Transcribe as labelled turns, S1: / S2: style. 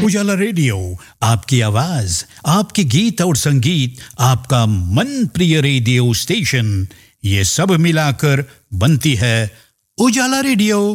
S1: उजाला रेडियो, आपकी आवाज, आपके गीत और संगीत, आपका मन प्रिय रेडियो स्टेशन, ये सब मिलाकर बनती है उजाला रेडियो।